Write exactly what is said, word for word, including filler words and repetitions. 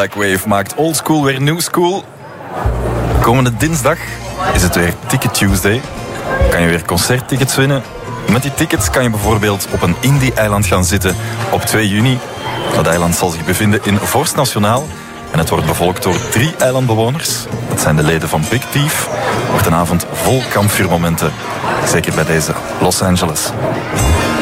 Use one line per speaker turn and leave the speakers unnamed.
Black Wave maakt old school weer new school. Komende dinsdag is het weer Ticket Tuesday. Kan je weer concerttickets winnen. Met die tickets kan je bijvoorbeeld op een indie-eiland gaan zitten op twee juni. Dat eiland zal zich bevinden in Vorst Nationaal. En het wordt bevolkt door drie eilandbewoners. Dat zijn de leden van Big Thief. Het wordt een avond vol kampvuurmomenten. Zeker bij deze Los Angeles.